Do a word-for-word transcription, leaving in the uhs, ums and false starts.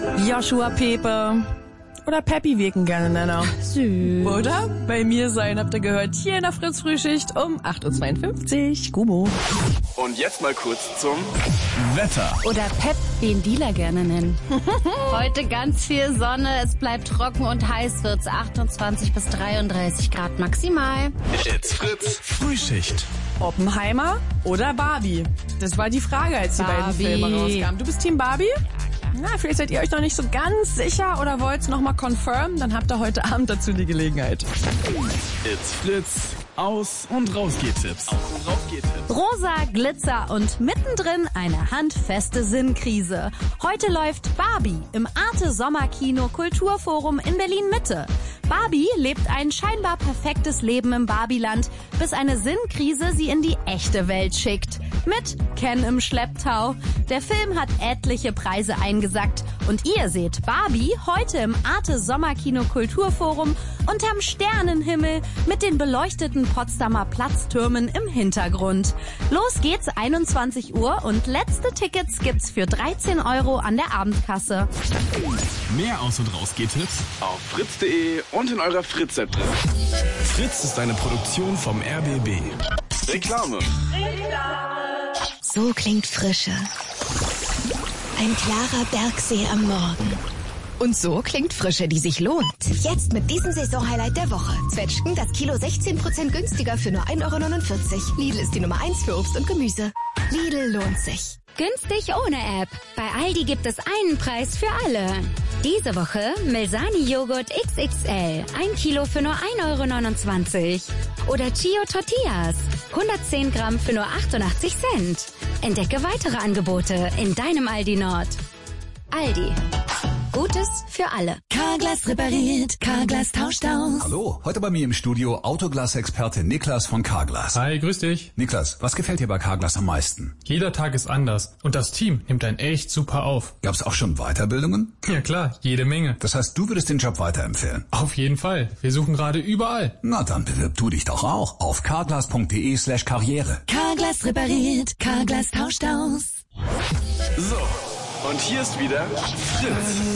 Joshua Pepe. Oder Peppi, wie ich ihn gerne nenne. Süß. Oder bei mir sein, habt ihr gehört, hier in der Fritz-Frühschicht um acht Uhr zweiundfünfzig. Kubo. Und jetzt mal kurz zum Wetter. Oder Pep, den Dealer gerne nennen. Heute ganz viel Sonne, es bleibt trocken und heiß wird's. achtundzwanzig bis dreiunddreißig Grad maximal. It's Fritz Frühschicht. Oppenheimer oder Barbie? Das war die Frage, als die beiden Barbie. Filme rauskamen. Du bist Team Barbie? Na, vielleicht seid ihr euch noch nicht so ganz sicher oder wollt es nochmal confirmen, dann habt ihr heute Abend dazu die Gelegenheit. It's Fritz. Aus- und Rausgeht-Tipps. Aus- und Rausgeht-Tipps. Rosa, Glitzer und mittendrin eine handfeste Sinnkrise. Heute läuft Barbie im Arte Sommerkino Kulturforum in Berlin-Mitte. Barbie lebt ein scheinbar perfektes Leben im Barbieland, bis eine Sinnkrise sie in die echte Welt schickt. Mit Ken im Schlepptau. Der Film hat etliche Preise eingesackt und ihr seht Barbie heute im Arte Sommerkino Kulturforum unterm Sternenhimmel mit den beleuchteten Potsdamer Platztürmen im Hintergrund. Los geht's, einundzwanzig Uhr und letzte Tickets gibt's für dreizehn Euro an der Abendkasse. Mehr Aus- und Rausgeht-Tipps auf fritz punkt de und in eurer Fritz-App drin. Fritz ist eine Produktion vom R B B. Reklame. So klingt Frische. Ein klarer Bergsee am Morgen. Und so klingt Frische, die sich lohnt. Jetzt mit diesem Saisonhighlight der Woche. Zwetschgen das Kilo sechzehn Prozent günstiger für nur ein Euro neunundvierzig. Lidl ist die Nummer eins für Obst und Gemüse. Lidl lohnt sich. Günstig ohne App. Bei Aldi gibt es einen Preis für alle. Diese Woche Milsani-Joghurt X X L. Ein Kilo für nur ein Euro neunundzwanzig. Oder Chio Tortillas. hundertzehn Gramm für nur achtundachtzig Cent. Entdecke weitere Angebote in deinem Aldi Nord. Aldi. Gutes für alle. Carglass repariert, Carglass tauscht aus. Hallo, heute bei mir im Studio Autoglas-Experte Niklas von Carglass. Hi, grüß dich. Niklas, was gefällt dir bei Carglass am meisten? Jeder Tag ist anders und das Team nimmt einen echt super auf. Gab's auch schon Weiterbildungen? Ja klar, jede Menge. Das heißt, du würdest den Job weiterempfehlen? Auf jeden Fall. Wir suchen gerade überall. Na dann bewirb du dich doch auch auf carglass.de slash karriere. Carglass repariert, Carglass tauscht aus. So, und hier ist wieder Fritz.